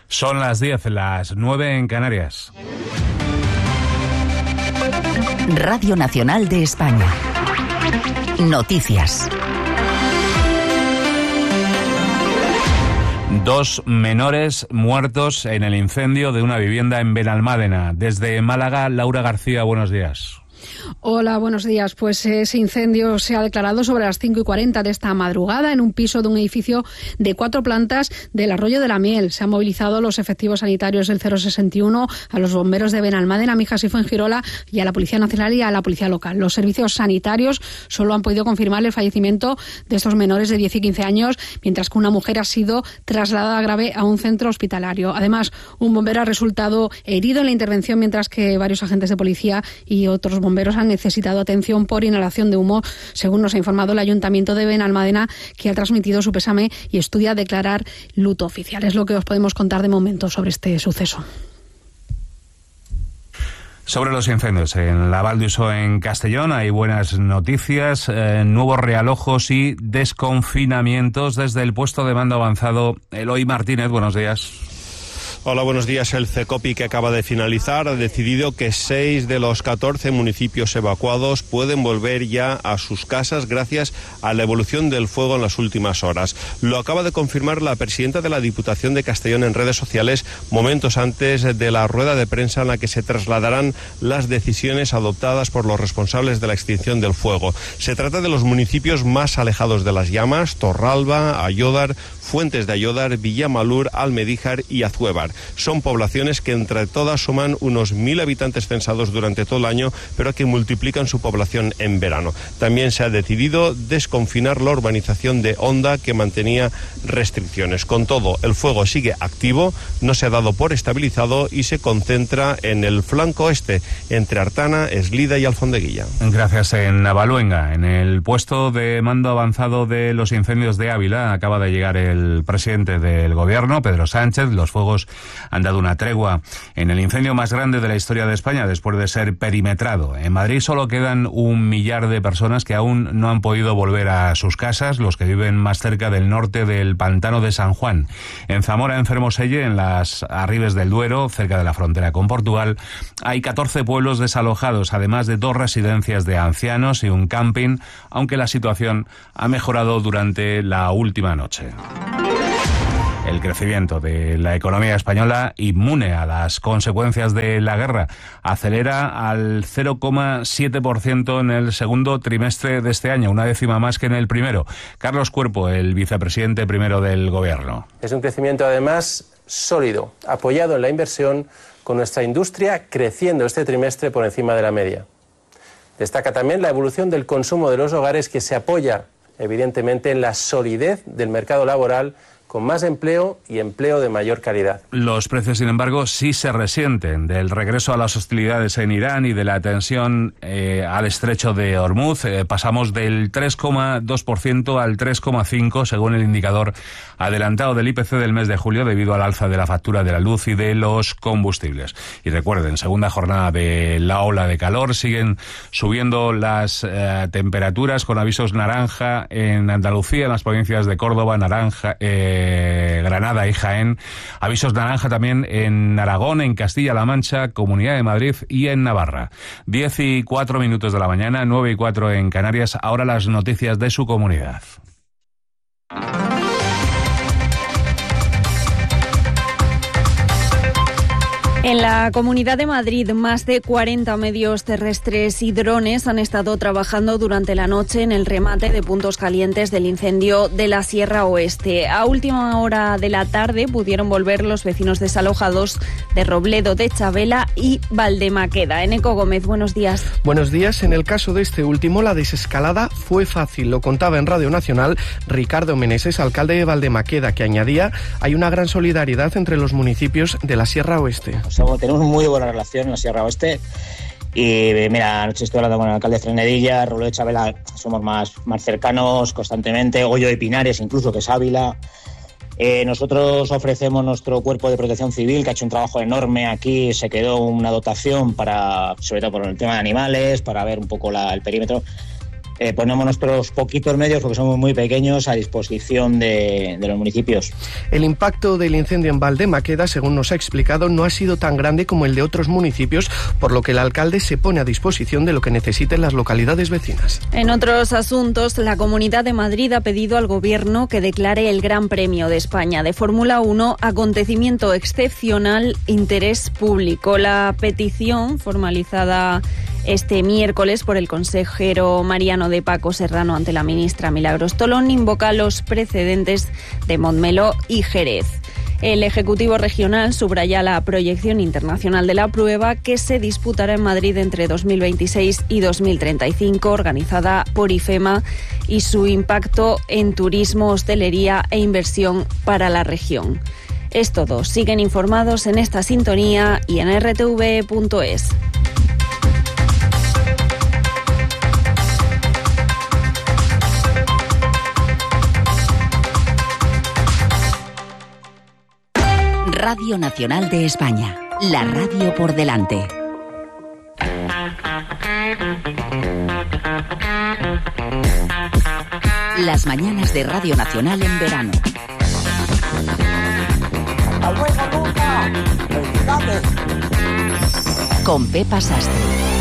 Son las 10, las 9 en Canarias. Radio Nacional de España. Noticias. 2 menores muertos en el incendio de una vivienda en Benalmádena. Desde Málaga, Laura García, buenos días. Hola, buenos días. Pues ese incendio se ha declarado sobre las 5:40 de esta madrugada en un piso de un edificio de 4 plantas del Arroyo de la Miel. Se han movilizado los efectivos sanitarios del 061, a los bomberos de Benalmádena, Mijas y Fuengirola y a la Policía Nacional y a la Policía Local. Los servicios sanitarios solo han podido confirmar el fallecimiento de estos menores de 10 y 15 años, mientras que una mujer ha sido trasladada grave a un centro hospitalario. Además, un bombero ha resultado herido en la intervención, mientras que varios agentes de policía y otros bomberos han necesitado atención por inhalación de humo, según nos ha informado el Ayuntamiento de Benalmádena, que ha transmitido su pésame y estudia declarar luto oficial. Es lo que os podemos contar de momento sobre este suceso. Sobre los incendios en la Val d'Uixó, en Castellón, hay buenas noticias, nuevos realojos y desconfinamientos desde el puesto de mando avanzado. Eloy Martínez, buenos días. Hola, buenos días. El CECOPI, que acaba de finalizar, ha decidido que 6 de los 14 municipios evacuados pueden volver ya a sus casas gracias a la evolución del fuego en las últimas horas. Lo acaba de confirmar la presidenta de la Diputación de Castellón en redes sociales momentos antes de la rueda de prensa en la que se trasladarán las decisiones adoptadas por los responsables de la extinción del fuego. Se trata de los municipios más alejados de las llamas: Torralba, Ayódar, Fuentes de Ayódar, Villamalur, Almedíjar y Azuévar. Son poblaciones que entre todas suman unos 1.000 habitantes censados durante todo el año, pero que multiplican su población en verano. También se ha decidido desconfinar la urbanización de Onda, que mantenía restricciones. Con todo, el fuego sigue activo, no se ha dado por estabilizado y se concentra en el flanco este, entre Artana, Eslida y Alfondeguilla. Gracias. En Navaluenga, en el puesto de mando avanzado de los incendios de Ávila, acaba de llegar el presidente del gobierno, Pedro Sánchez. Los fuegos han dado una tregua en el incendio más grande de la historia de España, después de ser perimetrado. En Madrid solo quedan 1 millar de personas que aún no han podido volver a sus casas, los que viven más cerca del norte del pantano de San Juan. En Zamora, en Fermoselle, en las Arribes del Duero, cerca de la frontera con Portugal, hay 14 pueblos desalojados, además de 2 residencias de ancianos y un camping, aunque la situación ha mejorado durante la última noche. El crecimiento de la economía española, inmune a las consecuencias de la guerra, acelera al 0,7% en el segundo trimestre de este año, una décima más que en el primero. Carlos Cuerpo, el vicepresidente primero del Gobierno. Es un crecimiento además sólido, apoyado en la inversión, con nuestra industria creciendo este trimestre por encima de la media. Destaca también la evolución del consumo de los hogares, que se apoya evidentemente en la solidez del mercado laboral, con más empleo y empleo de mayor calidad. Los precios, sin embargo, sí se resienten del regreso a las hostilidades en Irán y de la tensión al estrecho de Hormuz. Pasamos del 3,2% al 3,5%, según el indicador adelantado del IPC del mes de julio, debido al alza de la factura de la luz y de los combustibles. Y recuerden, segunda jornada de la ola de calor, siguen subiendo las temperaturas, con avisos naranja en Andalucía, en las provincias de Córdoba, Granada y Jaén. Avisos naranja también en Aragón, en Castilla-La Mancha, Comunidad de Madrid y en Navarra. 10:04 de la mañana, 9:04 en Canarias. Ahora las noticias de su comunidad. En la Comunidad de Madrid, más de 40 medios terrestres y drones han estado trabajando durante la noche en el remate de puntos calientes del incendio de la Sierra Oeste. A última hora de la tarde pudieron volver los vecinos desalojados de Robledo de Chavela y Valdemaqueda. Eneco Gómez, buenos días. Buenos días. En el caso de este último, la desescalada fue fácil. Lo contaba en Radio Nacional Ricardo Meneses, alcalde de Valdemaqueda, que añadía: hay una gran solidaridad entre los municipios de la Sierra Oeste. Tenemos muy buena relación en la Sierra Oeste y mira, anoche estoy hablando con el alcalde de Fresnedilla, Robledo de Chavela, somos más cercanos constantemente, Hoyo de Pinares incluso, que es Ávila. Nosotros ofrecemos nuestro cuerpo de protección civil, que ha hecho un trabajo enorme aquí, se quedó una dotación para, sobre todo por el tema de animales, para ver un poco el perímetro. ponemos nuestros poquitos medios, porque somos muy pequeños, a disposición de los municipios. El impacto del incendio en Valdemaqueda, según nos ha explicado, no ha sido tan grande como el de otros municipios, por lo que el alcalde se pone a disposición de lo que necesiten las localidades vecinas. En otros asuntos, la Comunidad de Madrid ha pedido al Gobierno que declare el Gran Premio de España de Fórmula 1 acontecimiento excepcional interés público. La petición, formalizada este miércoles por el consejero Mariano de Paco Serrano ante la ministra Milagros Tolón, invoca los precedentes de Montmeló y Jerez. El Ejecutivo Regional subraya la proyección internacional de la prueba, que se disputará en Madrid entre 2026 y 2035, organizada por IFEMA, y su impacto en turismo, hostelería e inversión para la región. Es todo. Siguen informados en esta sintonía y en rtv.es. Radio Nacional de España, la radio por delante. Las mañanas de Radio Nacional en verano. Con Pepa Sastre.